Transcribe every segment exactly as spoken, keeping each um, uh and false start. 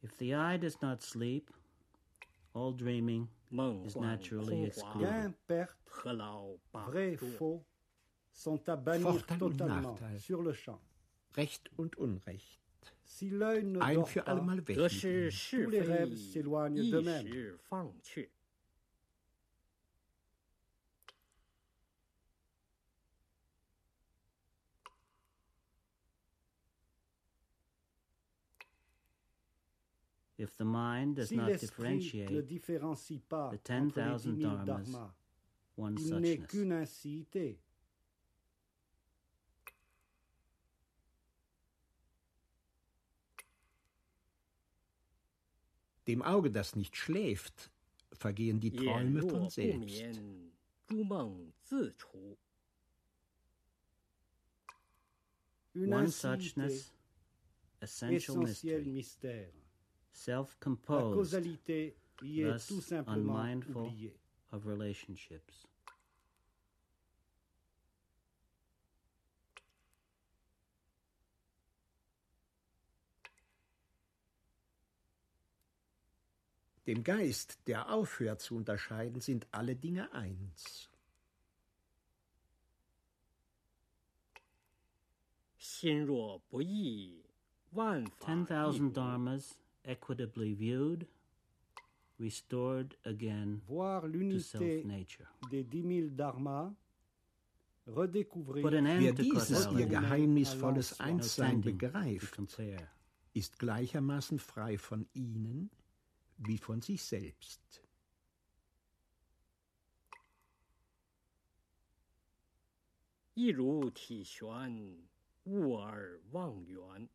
If the eye does not sleep, all dreaming 梦 is 幻 naturally 空华 excluded. Gain, perte, 何劳把 vrai, 多 faux, sont à bannir Vorteil und totalement, Nachteil. sur le champ. Recht und Unrecht. Si l'œil ne Ein dort für pas, allemal weg 得 mit 失 ihm. 是 tous les 非 rêves s'éloignent 一 d'eux-mêmes. 时放却。 If the mind does Si not l'esprit ne differentiate différencie pas the entre ten les dix thousand mille dharmas, dharmas, one il n'est suchness. qu'une insiité. Dem Auge, das nicht schläft, vergehen die 眼 Träume 若 von 不 selbst. 眠，诸梦自除。 Une One insiité, suchness, essential essentiel mystery, mystère. La self-composed, causalité y est thus tout simplement unmindful oubliée. of relationships. Dem Geist, der aufhört zu unterscheiden, sind alle Dinge eins. 心若不异，万法 Ten 亦 thousand 无。 dharmas equitably viewed, restored again Voir to l'unité self-nature. des dix mille dharmas, redécouvrir Put an Wer end to dieses ihr causality, geheimnisvolles No no Einssein tending to begreift, compare. ist gleichermaßen frei von ihnen wie von sich selbst. 一如体玄，悟而忘原。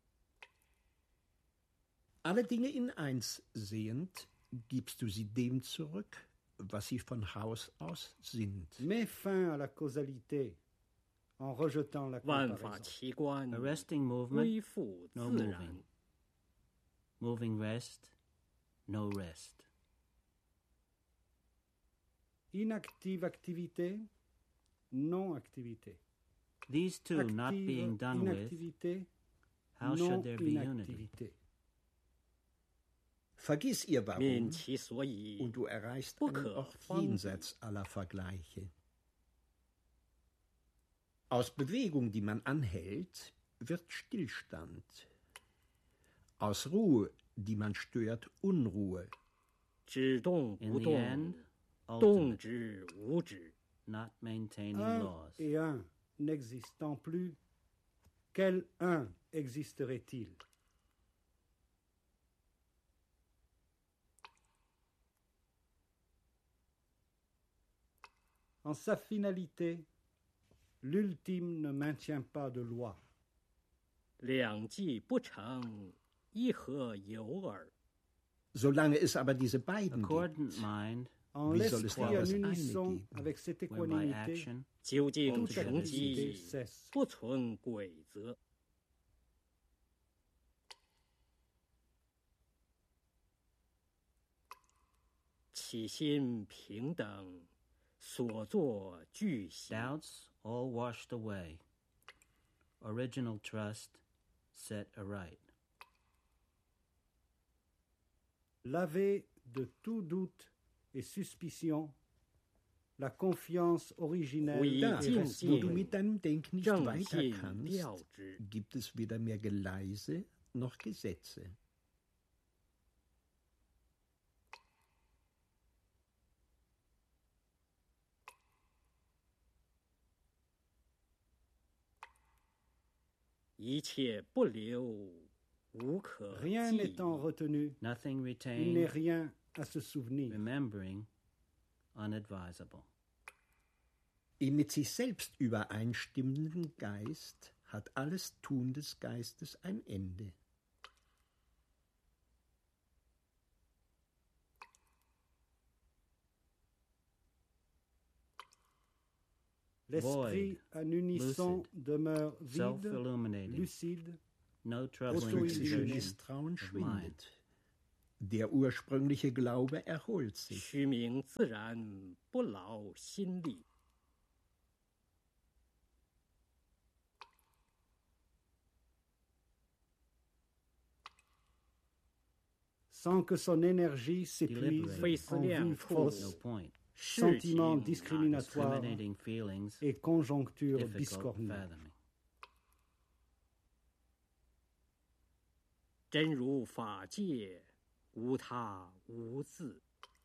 Alle Dinge in eins sehend, gibst du sie dem zurück, was sie von Haus aus sind. Mets fin à la causalité en rejetant la 万法 comparaison. 奇观， Arresting 恢 movement, 复 no 自然 moving.。Moving rest, no rest. Inactive activité, non-activité. These two not Active being done with, inactivité, how should there be unity? non-inactivité. Vergiss ihr 命 Warum 其所以 und du erreichst 不 einen 可 Ort 方比。 jenseits aller Vergleiche. Aus Bewegung, die man anhält, wird Stillstand. Aus Ruhe, die man stört, Unruhe. 只动 In 不 the 动 end,， 动 ultimate, 之无止。 not maintaining Un laws. et un n'existant plus, quel un existerait-il? En sa finalité, l'ultime ne maintient pas de loi. 两计不成，一何有耳？ Solange es aber diese beiden Accordant gibt, mind, En Wie soll es l'esprit daraus en eine unisson geben? avec cette whereby équanimité, action 究竟 toute 成 activité 绩 cesse. 不存规则。 起心平等，所作俱喜。 doubts all washed away, original trust set aright. Lavé de tout doute et suspicion, la confiance originelle Oui, da, est Jin, wo du restaurée. mit deinem Denken nicht 正 weiter 信 kannst, 调之。 gibt es weder mehr Geleise noch Gesetze. 一切不留，无可 Rien 记 n'étant 忆。 retenu, Nothing il n'est retained, rien à se souvenir. remembering, unadvisable. Im mit sich selbst übereinstimmenden Geist hat alles Tun des Geistes ein Ende. L'esprit Void, en unisson lucid, demeure vide, self-illuminating, lucide, no troubling Auto-illusion. Physische exertion Misstrauen of mind. schwindet. Der ursprüngliche Glaube erholt sich. 虚名自然，不劳心力。 sans que son énergie s'épuise Deliberate. en vives No fausses, point. 事 sentiments 情 discriminatoires Discriminating feelings et conjonctures difficult discordantes. fathoming. 真如法界，无他无自。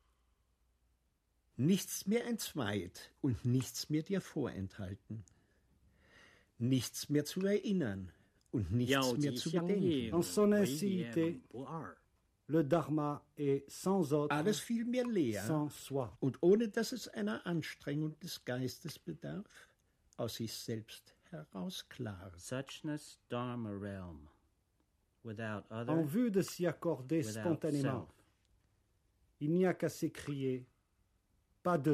Nichts mehr entzweit und nichts mehr dir vorenthalten. Nichts mehr zu erinnern und nichts 要 mehr 即 zu 相应， bedenken. En son 唯 ancienneté, 言不二。 Le Dharma est sans autre, Alles vielmehr leer sans soi. und ohne dass es einer Anstrengung des Geistes bedarf, aus sich selbst heraus klar. Suchness Dharma realm. Without En other, vue de s'y accorder without spontanément, self. il n'y a qu'à s'écrier « pas deux ».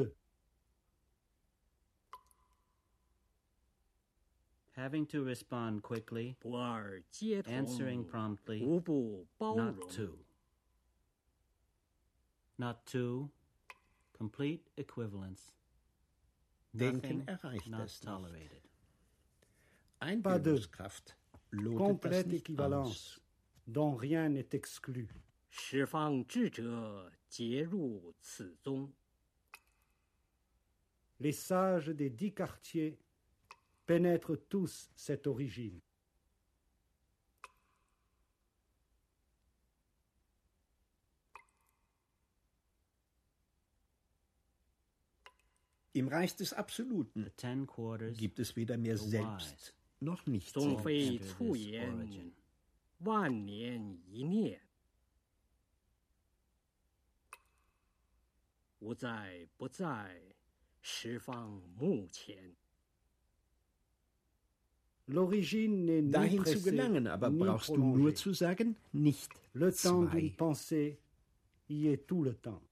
Having to respond quickly, 不二皆同， answering promptly, 无不包 not 容。 two. Not two, complete equivalence. Denken Nothing erreicht not es nicht. tolerated. Einbildungskraft lotet das Complète nicht équivalence, aus. dont rien n'est exclu. 十方智者皆入此宗。 Les sages des dix quartiers pénètrent tous cette origine. Im Reich des Absoluten The ten quarters gibt es weder mehr the selbst noch nichts. 纵 all 非 enter 促 this 言 origin.， 万年一念。无在不在，十方目前。 L'origine n'est ni Dahin zu pressée, gelangen, aber ni brauchst du nur prolongée. zu sagen, nicht Le temps d'une zwei. pensée y est tout le temps.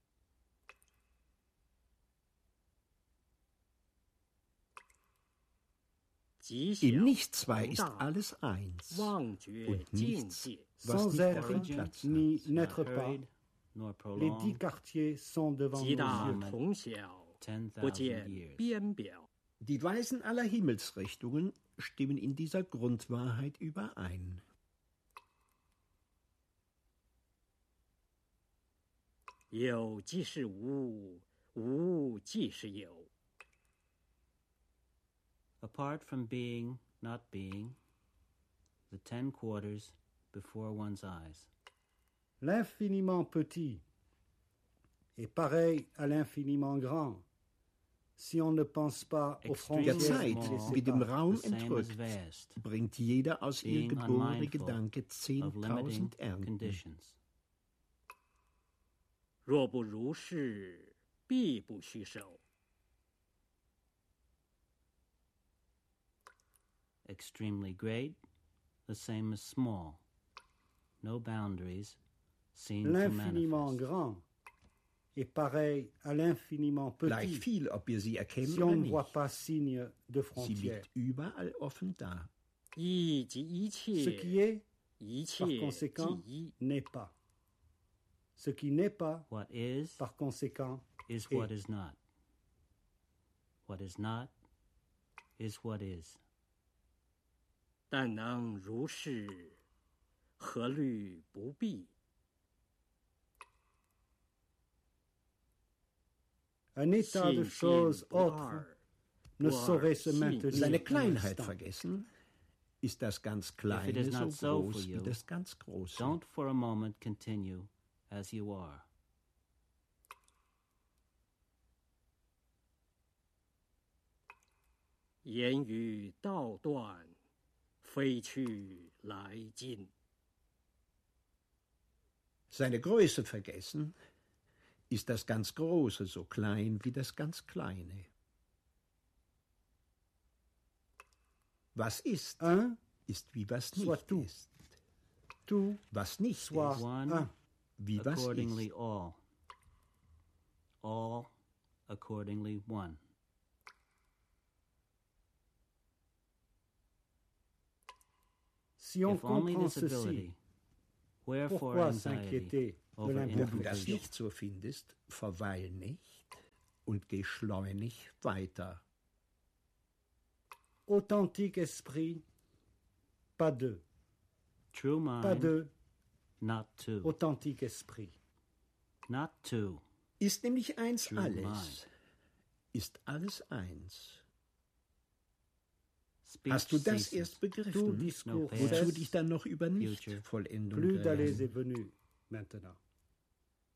极小 Im Nicht-Zwei 恒 ist 大， alles eins. 忘觉 und 境 nichts, 界。 was Sans nicht être darin Platz ni hat. n'être Not pas, hurried, nor les dix prolonged, quartiers sont devant 极 nos 大 yeux. 同小， ten 不 thousand 见 years. 边表。 Die Weisen aller Himmelsrichtungen stimmen in dieser Grundwahrheit überein. 有即是无，无即是有。 Apart from being, not being, the ten quarters before one's eyes. L'infiniment petit est pareil à l'infiniment grand si on ne pense pas aux Extremely Der frontières Zeit qui les small, mit dem séparent. Raum the same as entrückt, vast, bringt jeder aus ihr being geborene unmindful Gedanke of limiting zehntausend Ernten. conditions. 若不如是，必不虚守。 Extremely great, the same as small. No boundaries seem to L'infiniment manifest. grand est pareil à l'infiniment Gleich petit viel, ob wir sie erkennen si oder on ne voit nicht. pas signe de Sie frontière. liegt überall offen da. 一即一 Ce qui 切， est 一 par 切即 conséquent 一。 n'est pas. Ce qui n'est pas, What is, par conséquent, is est. what is not. What is not, is what is. 但能如是，何虑不必？ un état de 信心 choses 不 autre 二， ne 不二 saurait se 信 maintenir Seine un Kleinheit instant. vergessen, ist das ganz If it Kleine is so not so for groß you, wie das ganz Große. Don't for a moment continue as you are. 言语道断，飞去来尽。 Seine Größe vergessen, ist das ganz Große so klein wie das ganz Kleine. Was ist, Un, ist wie was soit nicht tout. ist. tout Was nicht soit ist, One, un. wie was accordingly ist. all. All, accordingly one. Si on If only comprend this ceci, ability, wherefore pourquoi anxiety s'inquiéter de over Wenn du das l'imperfection? nicht so findest, verweil nicht und geh schleunig weiter. Authentique esprit, pas deux. true Pas mind, deux, Not two. authentique esprit. Not two. Ist nämlich eins True alles. mind. Ist alles eins. Speech Hast du das ceases. erst Tout begriffen? discours No Wozu cesse, dich dann noch über Future. Nicht-Vollendung plus d'aller grämen? et venus maintenant.